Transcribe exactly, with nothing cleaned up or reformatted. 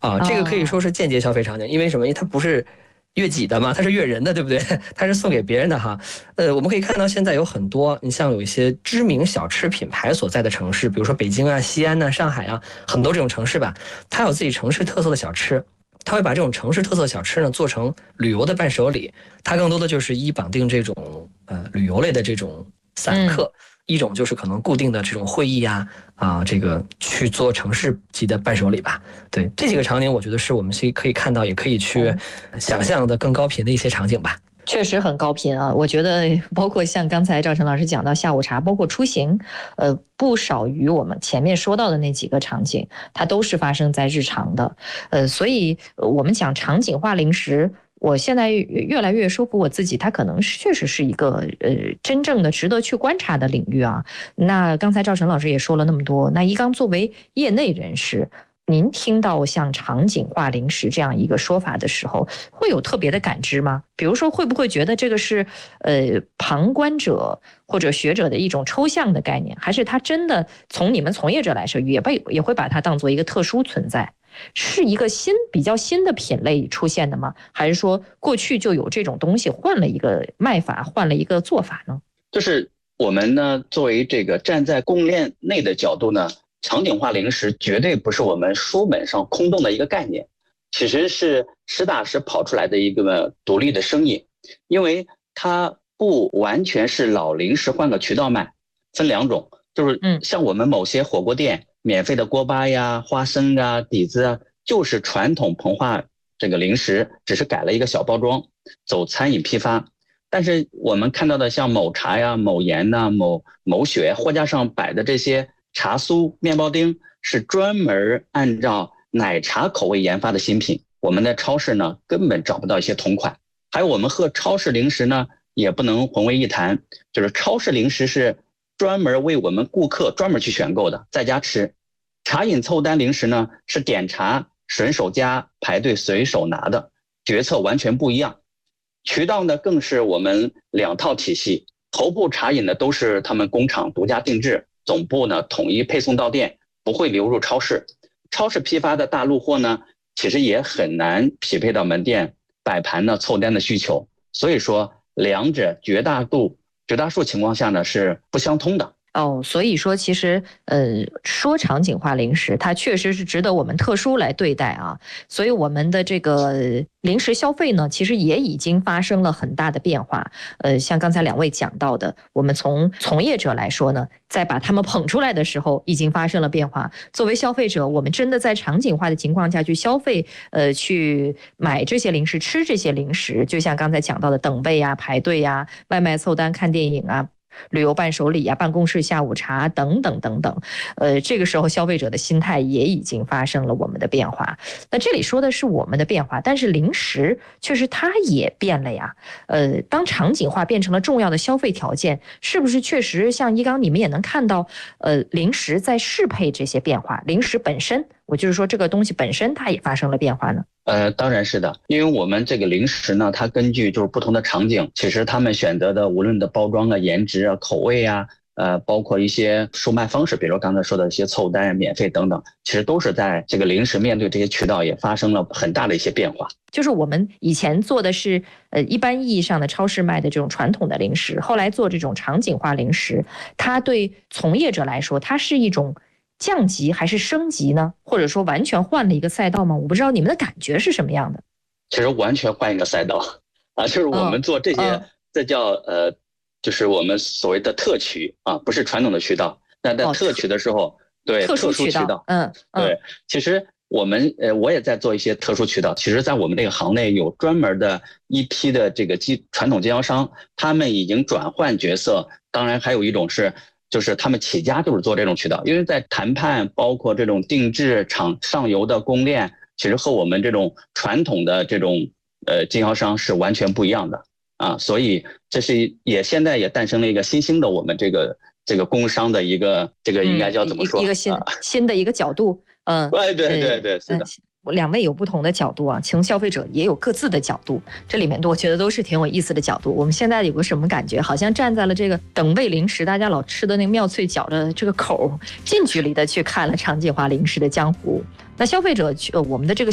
啊，这个可以说是间接消费场景，因为什么？因为它不是悦己的嘛，它是悦人的，对不对？它是送给别人的哈。呃，我们可以看到现在有很多，你像有一些知名小吃品牌所在的城市，比如说北京啊、西安呐、上海啊，很多这种城市吧，它有自己城市特色的小吃。它会把这种城市特色小吃呢做成旅游的伴手礼，它更多的就是一绑定这种呃旅游类的这种散客，嗯、一种就是可能固定的这种会议啊啊这个去做城市级的伴手礼吧。对，这几个场景，我觉得是我们可以看到，也可以去想象的更高频的一些场景吧。 确实很高频啊！我觉得包括像刚才赵晨老师讲到下午茶，包括出行，呃，不少于我们前面说到的那几个场景，它都是发生在日常的。呃，所以我们讲场景化零食，我现在越来越说服我自己，它可能确实是一个呃真正的值得去观察的领域啊。那刚才赵晨老师也说了那么多，那一刚作为业内人士，您听到像场景化零食这样一个说法的时候，会有特别的感知吗？比如说，会不会觉得这个是呃旁观者或者学者的一种抽象的概念，还是它真的从你们从业者来说，也被也会把它当做一个特殊存在，是一个新比较新的品类出现的吗？还是说过去就有这种东西，换了一个卖法，换了一个做法呢？ 就是我们呢，作为这个站在供应链内的角度呢。场景化零食绝对不是我们书本上空洞的一个概念，其实是实打实跑出来的一个独立的生意，因为它不完全是老零食换个渠道卖，分两种，就是像我们某些火锅店免费的锅巴呀、花生啊、底子啊，就是传统膨化这个零食，只是改了一个小包装，走餐饮批发。但是我们看到的像某茶呀、某盐呐、某某雪货架上摆的这些茶酥、面包丁是专门按照奶茶口味研发的新品，我们的超市呢根本找不到一些同款。还有我们和超市零食呢也不能混为一谈，就是超市零食是专门为我们顾客专门去选购的，在家吃。茶饮凑单零食呢是点茶顺手加排队随手拿的，决策完全不一样。渠道呢更是我们两套体系，头部茶饮呢都是他们工厂独家定制，总部呢统一配送到店，不会流入超市。超市批发的大陆货呢，其实也很难匹配到门店摆盘呢凑单的需求。所以说，两者绝大度、绝大数情况下呢是不相通的。 哦，所以说其实呃，说场景化零食，它确实是值得我们特殊来对待啊。所以我们的这个零食消费呢，其实也已经发生了很大的变化。呃，像刚才两位讲到的，我们从从业者来说呢，在把他们捧出来的时候，已经发生了变化。作为消费者，我们真的在场景化的情况下去消费，呃，去买这些零食、吃这些零食，就像刚才讲到的等位啊、排队啊、外卖凑单、看电影啊。旅游伴手礼啊，办公室下午茶等等等等，呃，这个时候消费者的心态也已经发生了我们的变化。那这里说的是我们的变化，但是零食确实它也变了呀。呃，当场景化变成了重要的消费条件，是不是确实像一刚你们也能看到，呃，零食在适配这些变化，零食本身，我就是说这个东西本身它也发生了变化呢？ 呃，当然是的，因为我们这个零食呢，它根据就是不同的场景，其实他们选择的无论的包装啊、颜值啊、口味啊，呃，包括一些售卖方式，比如刚才说的一些凑单、免费等等，其实都是在这个零食面对这些渠道也发生了很大的一些变化。 就是我们以前做的是呃一般意义上的超市卖的这种传统的零食，后来做这种场景化零食，它对从业者来说，它是一种降级还是升级呢？或者说完全换了一个赛道吗？我不知道你们的感觉是什么样的。 其实完全换一个赛道啊，就是我们做这些，哦、这叫呃，就是我们所谓的特渠啊，不是传统的渠道。那在特渠的时候，哦、对特殊渠道， 嗯， 嗯对，其实我们呃我也在做一些特殊渠道。其实，在我们这个行内有专门的一批的这个经传统经销商，他们已经转换角色。当然，还有一种是。就是他们起家就是做这种渠道，因为在谈判包括这种定制厂上游的供链，其实和我们这种传统的这种呃经销商是完全不一样的啊，所以这是也现在也诞生了一个新兴的我们这个这个工商的一个这个应该叫怎么说、 嗯、一个新、啊、新的一个角度，嗯， 对对对对，是的。 两位有不同的角度啊，从消费者也有各自的角度，这里面我觉得都是挺有意思的角度。我们现在有个什么感觉，好像站在了这个等位零食大家老吃的那个妙脆角的这个口，近距离的去看了场景化零食的江湖。那消费者，呃，我们的这个